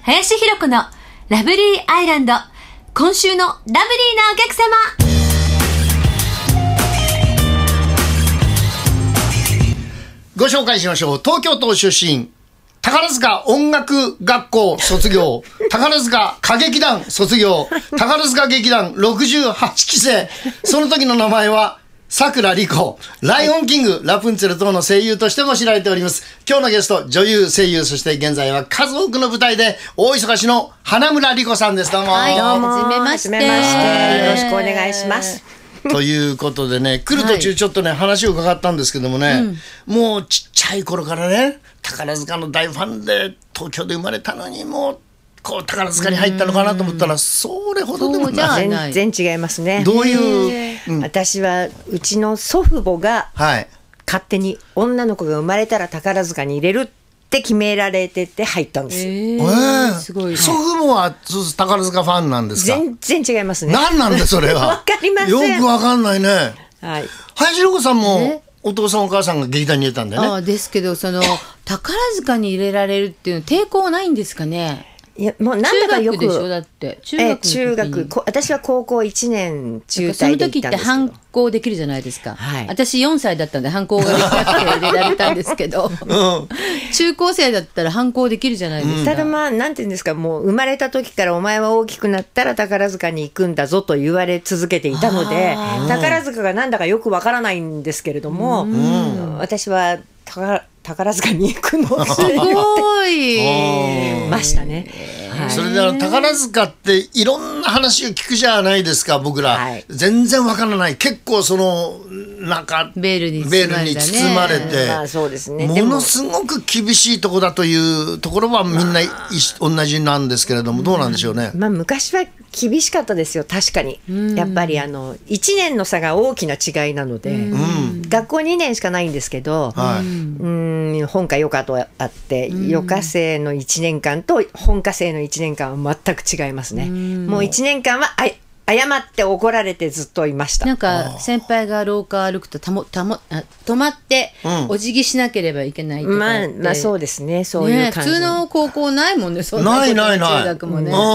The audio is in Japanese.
林弘子のラブリーアイランド。今週のラブリーなお客様。 ご紹介しましょう。東京都出身、宝塚音楽学校卒業、宝塚歌劇団卒業、宝塚劇団68期生。その時の名前は桜莉子。ライオンキング、ラプンツェル等の声優としても知られております。今日のゲスト、女優、声優、そして現在は数多くの舞台で大忙しの花村莉子さんです。どうも。 はい、 どうも。 はじめまして。 よろしくお願いします。 ということでね、来る途中ちょっとね、話を伺ったんですけどもね、もうちっちゃい頃からね、宝塚の大ファンで東京で生まれたのに、もうこう宝塚に入ったのかなと思ったら、それほどでもない。 全然違いますね。 どういう、 私はうちの祖父母がはい勝手に女の子が生まれたら宝塚に入れるって決められてて入ったんです。 すごい。 祖父母は宝塚ファンなんですか？ 全然違いますね。 何なんでそれは。 わかりません。 よくわかんないね。 はい。 林莉子さんもお父さんお母さんが劇団に入れたんだよね。 ああ、ですけど、その宝塚に入れられるっていうの抵抗ないんですかね。 いや、もうなんだかよく中学でしょ、だって中学私は高校1年中退そので行ったんですけど、 時って反抗できるじゃないですか、 はい、 私4歳だったんで反抗ができなくて入れられたんですけど、中高生だったら反抗できるじゃないですか。 ただまあなんていうんですか、もう生まれた時からお前は大きくなったら宝塚に行くんだぞと言われ続けていたので、宝塚がなんだかよくわからないんですけれども、私は宝塚に行くのすごいましたね。 はい、それで宝塚っていろんな話を聞くじゃないですか、僕ら、はい、全然わからない。結構そのなんかベールに包まれて、 まあそうですね、 ものすごく厳しいとこだというところはみんな同じなんですけれども、どうなんでしょうね。 まあ昔は厳しかったですよ、確かに。やっぱり1年の差が大きな違いなので、学校2年しかないんですけど、本科余科とあって、余科生の1年間と本科生の1年間は全く違いますね。もう1年間は謝って怒られてずっといました。 なんか先輩が廊下歩くと止まって、お辞儀しなければいけないとかって、 まあそうですね、そういう感じ、 普通の高校ないもんね、そんなこと。 ない中学もね。